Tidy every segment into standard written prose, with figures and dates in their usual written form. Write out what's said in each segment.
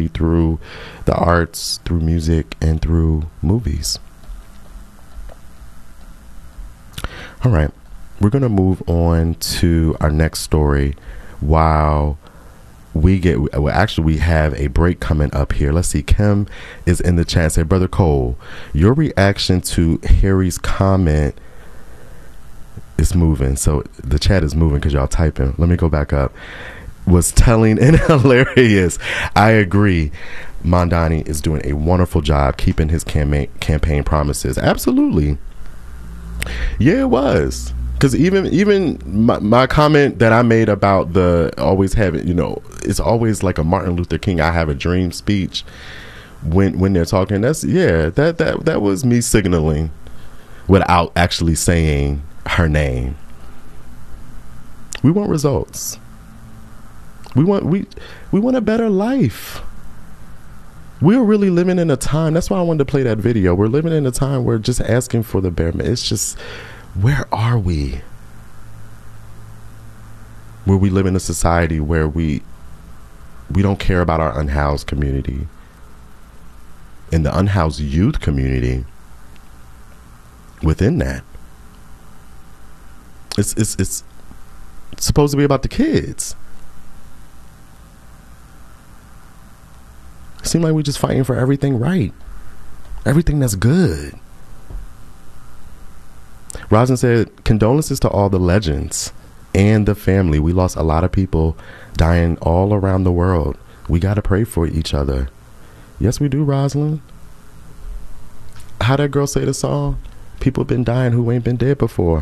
through the arts, through music, and through movies. All right, we're going to move on to our next story while we have a break coming up here. Let's see. Kim is in the chat. Say, Brother Cole, your reaction to Harry's comment is moving. So the chat is moving because y'all typing. Let me go back up. Was telling and hilarious. I agree. Mondani is doing a wonderful job keeping his campaign promises. Absolutely. Yeah, it was. Because even my comment that I made about the always having, it's always like a Martin Luther King "I have a dream" speech when they're talking. That was me signaling without actually saying her name. We want results. We want a better life. We're really living in a time. That's why I wanted to play that video. We're living in a time where just asking for the bare minimum. It's just, where are we? Where we live in a society where we don't care about our unhoused community and the unhoused youth community within that. It's supposed to be about the kids. It seems like we're just fighting for everything right. Everything that's good. Rosin said, condolences to all the legends and the family. We lost a lot of people dying all around the world. We got to pray for each other. Yes, we do, Rosalind. How that girl say the song? People been dying who ain't been dead before.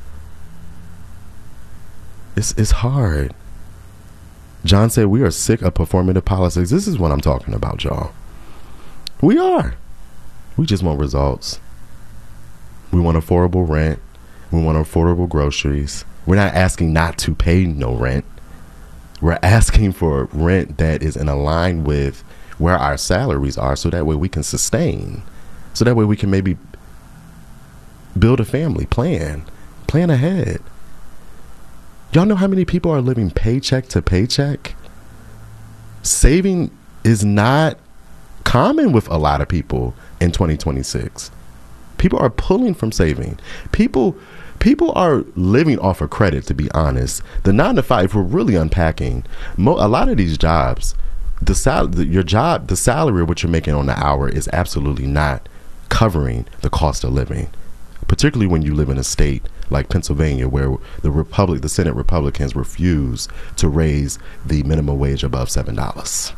It's hard. John said, we are sick of performative politics. This is what I'm talking about, y'all. We are. We just want results. We want affordable rent. We want affordable groceries. We're not asking not to pay no rent. We're asking for rent that is in line with where our salaries are, so that way we can sustain. So that way we can maybe build a family, plan ahead. Y'all know how many people are living paycheck to paycheck? Saving is not common with a lot of people in 2026. People are pulling from saving. People are living off of credit, to be honest. The 9 to 5, if we're really unpacking, a lot of these jobs, the salary of what you're making on the hour is absolutely not covering the cost of living, particularly when you live in a state like Pennsylvania, where the Senate Republicans refuse to raise the minimum wage above $7.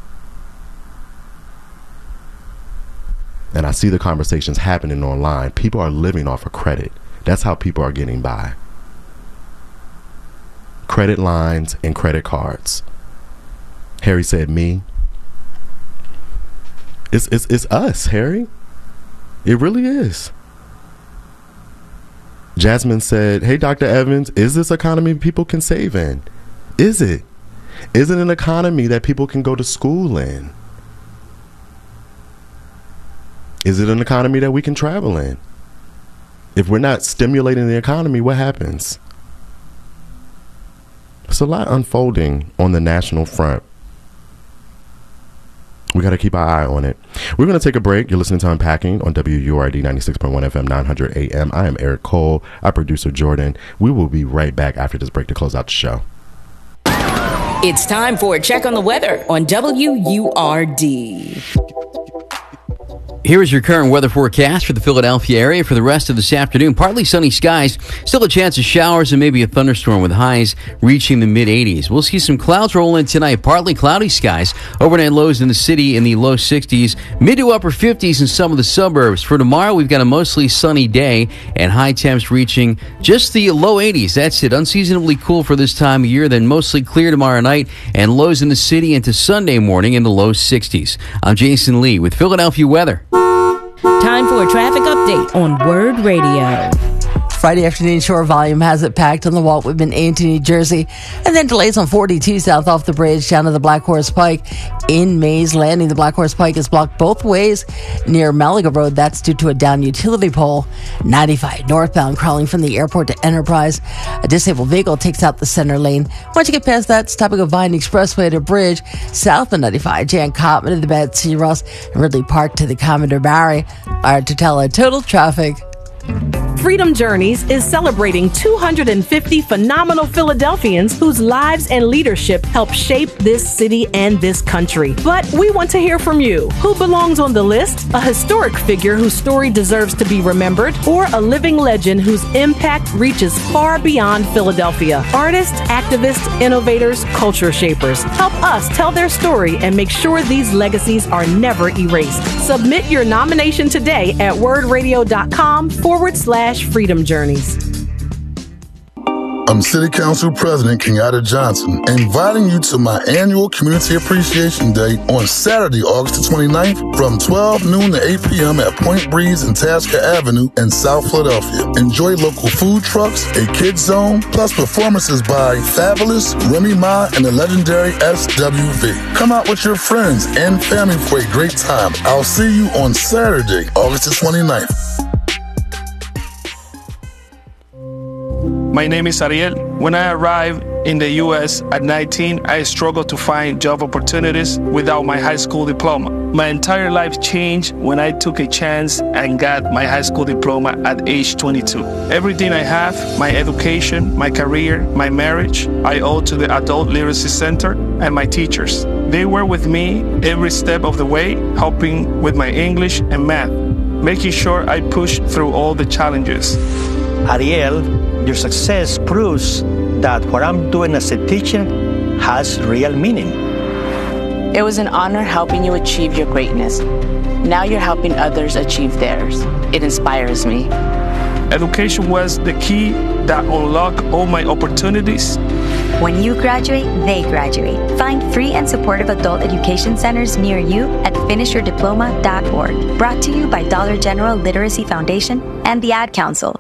And I see the conversations happening online. People are living off of credit. That's how people are getting by. Credit lines and credit cards. Harry said, me. It's us, Harry. It really is. Jasmine said, hey, Dr. Evans, is this economy people can save in? Is it? Is it an economy that people can go to school in? Is it an economy that we can travel in? If we're not stimulating the economy, what happens? There's a lot unfolding on the national front. We got to keep our eye on it. We're going to take a break. You're listening to Unpacking on WURD 96.1 FM 900 AM. I am Eric Cole, our producer Jordan. We will be right back after this break to close out the show. It's time for a check on the weather on WURD. Here is your current weather forecast for the Philadelphia area for the rest of this afternoon. Partly sunny skies, still a chance of showers and maybe a thunderstorm with highs reaching the mid-80s. We'll see some clouds roll in tonight, partly cloudy skies. Overnight lows in the city in the low 60s, mid to upper 50s in some of the suburbs. For tomorrow, we've got a mostly sunny day and high temps reaching just the low 80s. That's it, unseasonably cool for this time of year, then mostly clear tomorrow night and lows in the city into Sunday morning in the low 60s. I'm Jason Lee with Philadelphia weather. Time for a traffic update on Word Radio. Friday afternoon shore volume has it packed on the Walt Whitman into New Jersey. And then delays on 42 south off the bridge down to the Black Horse Pike in Mays Landing. The Black Horse Pike is blocked both ways near Malaga Road. That's due to a down utility pole. 95 northbound crawling from the airport to Enterprise. A disabled vehicle takes out the center lane. Once you get past that, stopping a Vine Expressway to Bridge. South of 95, Jan Cotman to the Betsy Ross and Ridley Park to the Commodore Barry. Our total traffic. Freedom Journeys is celebrating 250 phenomenal Philadelphians whose lives and leadership help shape this city and this country. But we want to hear from you. Who belongs on the list? A historic figure whose story deserves to be remembered, or a living legend whose impact reaches far beyond Philadelphia? Artists, activists, innovators, culture shapers. Help us tell their story and make sure these legacies are never erased. Submit your nomination today at wordradio.com/Freedom Journeys. I'm City Council President Kenyatta Johnson, inviting you to my annual Community Appreciation Day on Saturday, August the 29th from 12 noon to 8 p.m. at Point Breeze and Tasker Avenue in South Philadelphia. Enjoy local food trucks, a kids zone, plus performances by Fabulous, Remy Ma, and the legendary SWV. Come out with your friends and family for a great time. I'll see you on Saturday, August the 29th. My name is Ariel. When I arrived in the U.S. at 19, I struggled to find job opportunities without my high school diploma. My entire life changed when I took a chance and got my high school diploma at age 22. Everything I have, my education, my career, my marriage, I owe to the Adult Literacy Center and my teachers. They were with me every step of the way, helping with my English and math, making sure I pushed through all the challenges. Ariel, your success proves that what I'm doing as a teacher has real meaning. It was an honor helping you achieve your greatness. Now you're helping others achieve theirs. It inspires me. Education was the key that unlocked all my opportunities. When you graduate, they graduate. Find free and supportive adult education centers near you at finishyourdiploma.org. Brought to you by Dollar General Literacy Foundation and the Ad Council.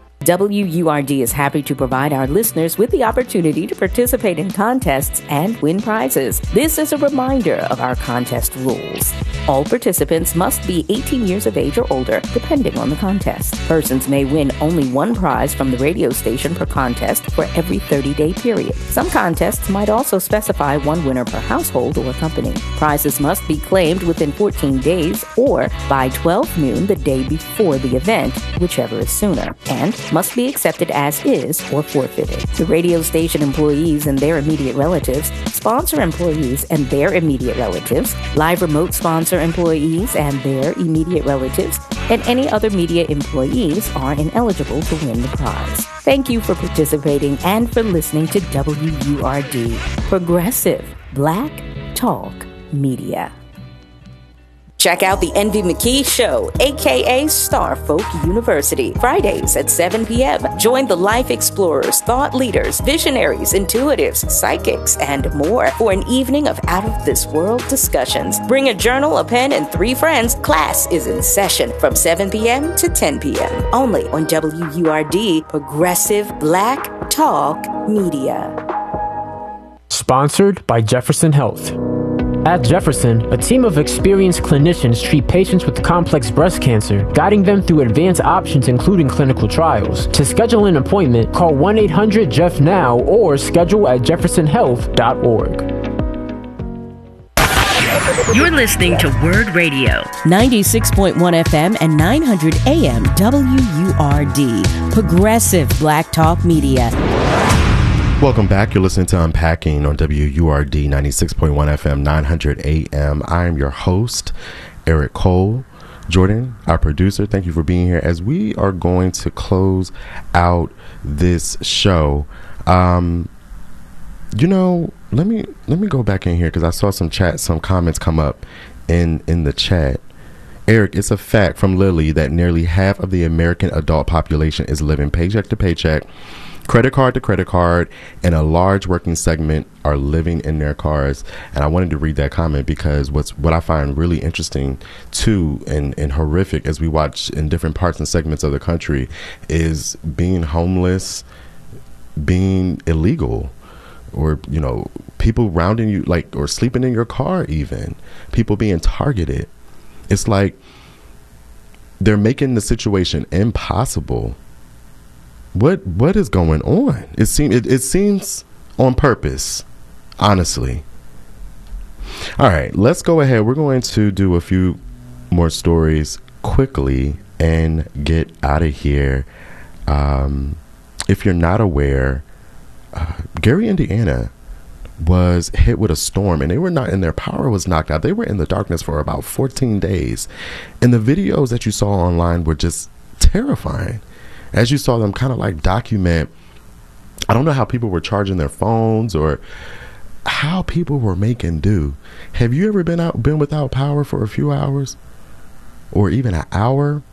WURD is happy to provide our listeners with the opportunity to participate in contests and win prizes. This is a reminder of our contest rules. All participants must be 18 years of age or older, depending on the contest. Persons may win only one prize from the radio station per contest for every 30-day period. Some contests might also specify one winner per household or company. Prizes must be claimed within 14 days or by 12 noon the day before the event, whichever is sooner, and must be accepted as is or forfeited. The radio station employees and their immediate relatives, sponsor employees and their immediate relatives, live remote sponsor employees and their immediate relatives, and any other media employees are ineligible to win the prize. Thank you for participating and for listening to WURD, Progressive Black Talk Media. Check out the Envy McKee Show, a.k.a. Star Folk University, Fridays at 7 p.m. Join the life explorers, thought leaders, visionaries, intuitives, psychics, and more for an evening of out-of-this-world discussions. Bring a journal, a pen, and 3 friends. Class is in session from 7 p.m. to 10 p.m. Only on WURD, Progressive Black Talk Media. Sponsored by Jefferson Health. At Jefferson, a team of experienced clinicians treat patients with complex breast cancer, guiding them through advanced options including clinical trials. To schedule an appointment, call 1-800-JEFF-NOW or schedule at jeffersonhealth.org. You're listening to Word Radio, 96.1 FM and 900 AM WURD, Progressive Black Talk Media. Welcome back. You're listening to Unpacking on WURD 96.1 FM, 900 AM. I am your host, Eric Cole. Jordan, our producer, thank you for being here. As we are going to close out this show, let me go back in here because I saw some comments come up in the chat. Eric, it's a fact from Lily that nearly half of the American adult population is living paycheck to paycheck. credit card to credit card, and a large working segment are living in their cars. And I wanted to read that comment because what I find really interesting too and horrific as we watch in different parts and segments of the country is being homeless, being illegal, or people rounding you or sleeping in your car, even people being targeted. It's like they're making the situation impossible. What is going on? It seems on purpose, honestly. All right, let's go ahead. We're going to do a few more stories quickly and get out of here. If you're not aware, Gary, Indiana was hit with a storm, and they were not in their power was knocked out. They were in the darkness for about 14 days. And the videos that you saw online were just terrifying. As you saw them kind of document, I don't know how people were charging their phones or how people were making do. Have you ever been without power for a few hours or even an hour?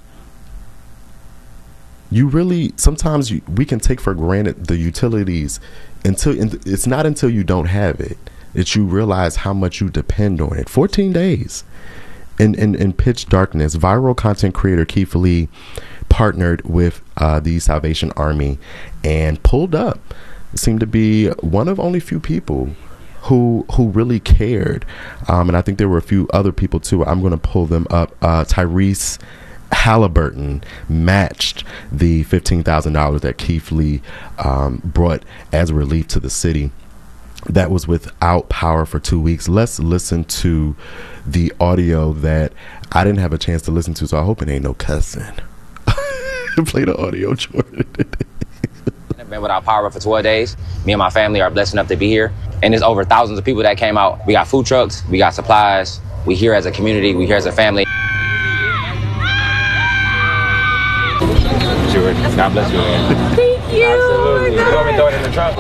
Sometimes we can take for granted the utilities until it's not until you don't have it that you realize how much you depend on it. 14 days in pitch darkness. Viral content creator Keith Lee partnered with the Salvation Army and pulled up. It seemed to be one of only few people who really cared. And I think there were a few other people too. I'm going to pull them up. Tyrese Halliburton matched the $15,000 that Keith Lee brought as relief to the city that was without power for 2 weeks. Let's listen to the audio that I didn't have a chance to listen to, so I hope it ain't no cussing. Play the audio, Jordan. I've been without power for 12 days. Me and my family are blessed enough to be here. And there's over thousands of people that came out. We got food trucks, we got supplies. We here as a community, we here as a family. God bless you. Thank you. Absolutely. You want me to throw it in the trunk?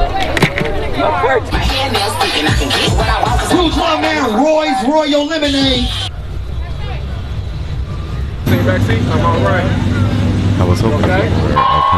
Who's my man? Roy's Royal Lemonade. Sit back seat. I'm all right. I was hoping of him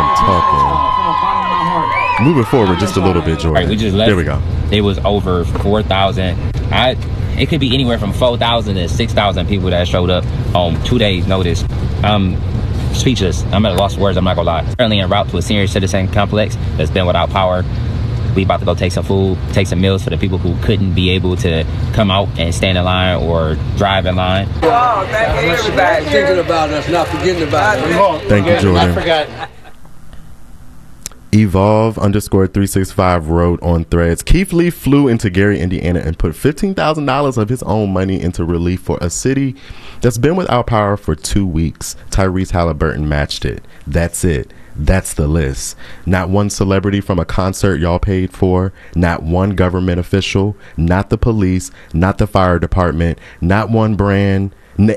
talking. Moving forward just a little bit, Jordan. Right, we just left. There we go. It was over 4,000. It could be anywhere from 4,000 to 6,000 people that showed up on 2 days' notice. Speechless. I'm at a loss of words. I'm not gonna lie. Currently en route to a senior citizen complex that's been without power. We about to go take some food, take some meals for the people who couldn't be able to come out and stand in line or drive in line. Oh, thank you, everybody. Thinking about us, not forgetting about us. Thank you, Jordan. I forgot. Evolve_365 wrote on Threads, Keith Lee flew into Gary, Indiana and put $15,000 of his own money into relief for a city that's been without power for 2 weeks. Tyrese Halliburton matched it. That's it. That's the list. Not one celebrity from a concert y'all paid for, not one government official, not the police, not the fire department, not one brand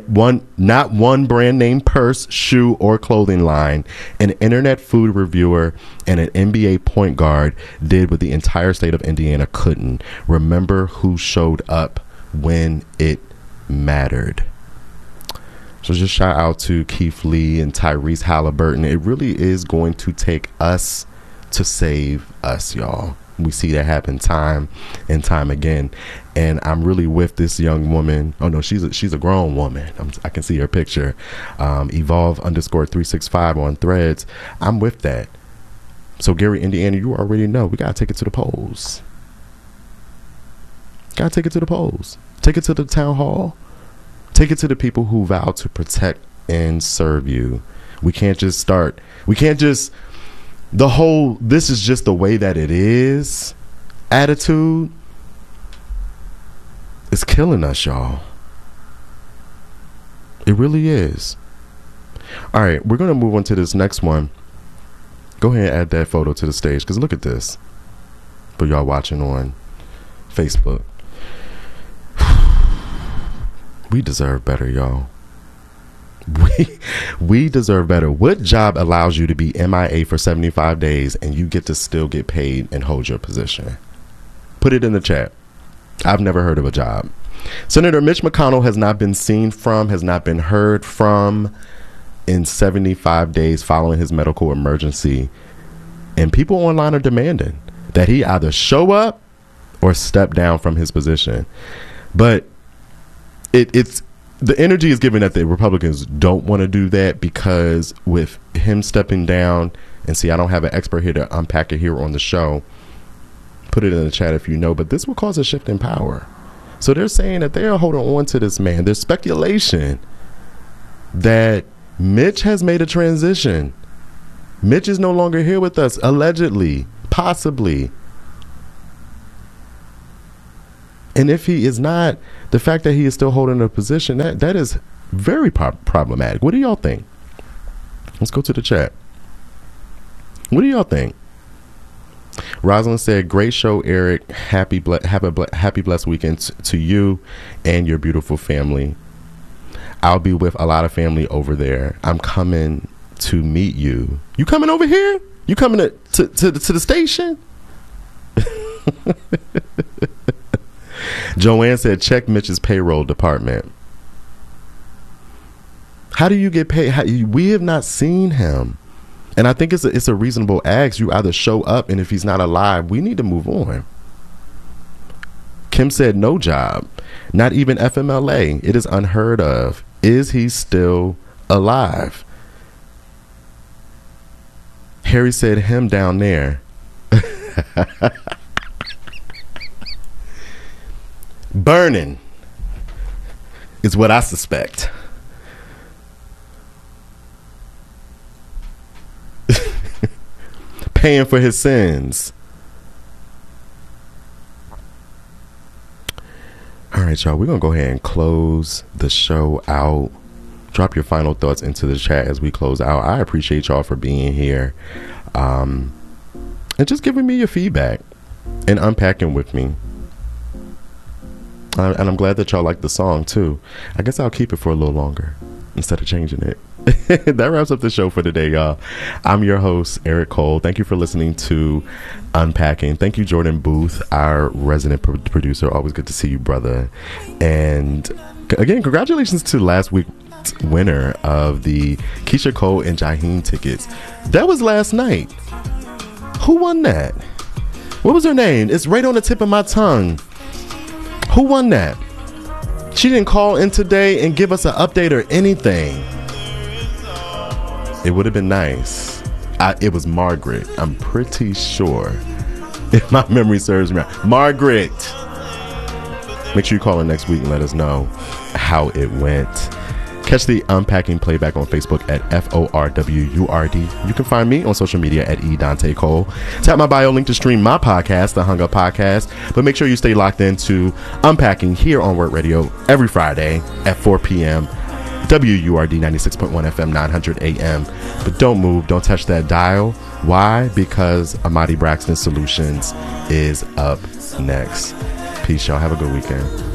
name purse, shoe, or clothing line. An internet food reviewer and an NBA point guard did what the entire state of Indiana couldn't. Remember who showed up when it mattered. So just shout out to Keith Lee and Tyrese Halliburton. It really is going to take us to save us, y'all. We see that happen time and time again. And I'm really with this young woman. Oh no, she's a grown woman. I can see her picture. Evolve_365 on Threads. I'm with that. So Gary, Indiana, you already know we gotta take it to the polls. Gotta take it to the polls. Take it to the town hall. Take it to the people who vow to protect and serve you. We can't just the whole this is just the way that it is attitude is killing us, y'all. It really is. All right, we're going to move on to this next one. Go ahead and add that photo to the stage, because look at this. For y'all watching on Facebook. We deserve better, y'all. We deserve better. What job allows you to be MIA for 75 days and you get to still get paid and hold your position? Put it in the chat. I've never heard of a job. Senator Mitch McConnell has not been heard from in 75 days following his medical emergency. And people online are demanding that he either show up or step down from his position. But it's the energy is given that the Republicans don't want to do that, because with him stepping down, and see, I don't have an expert here to unpack it here on the show. Put it in the chat if you know, but this will cause a shift in power. So they're saying that they are holding on to this man. There's speculation that Mitch has made a transition. Mitch is no longer here with us, allegedly, possibly. And if he is not, the fact that he is still holding a position, that is very problematic. What do y'all think? Let's go to the chat. What do y'all think? Rosalind said, great show, Eric. Happy blessed weekend to you and your beautiful family. I'll be with a lot of family over there. I'm coming to meet you. You coming over here? You coming to the station? Joanne said, check Mitch's payroll department. How do you get paid? We have not seen him. And I think it's a reasonable ask. You either show up, and if he's not alive, we need to move on. Kim said, no job. Not even FMLA. It is unheard of. Is he still alive? Harry said, him down there. Burning is what I suspect. Paying for his sins. All right, y'all, we're gonna go ahead and close the show out. Drop your final thoughts into the chat as we close out. I appreciate y'all for being here, and just giving me your feedback and unpacking with me. And I'm glad that y'all like the song too. I guess I'll keep it for a little longer instead of changing it. That wraps up the show for today, y'all. I'm your host, Eric Cole. Thank you for listening to Unpacking. Thank you, Jordan Booth, our resident producer. Always good to see you, brother. And again, congratulations to last week's winner of the Keisha Cole and Jaheim tickets. That was last night. Who won that? What was her name? It's right on the tip of my tongue. Who won that? She didn't call in today and give us an update or anything. It would have been nice. It was Margaret. I'm pretty sure. If my memory serves me right. Margaret. Make sure you call in next week and let us know how it went. Catch the Unpacking playback on Facebook at FORWURD. You can find me on social media at eDante Cole. Tap my bio link to stream my podcast, The Hung Up Podcast. But make sure you stay locked into Unpacking here on Word Radio every Friday at 4 p.m. WURD 96.1 FM 900 AM. But don't move, don't touch that dial. Why? Because Amadi Braxton Solutions is up next. Peace, y'all. Have a good weekend.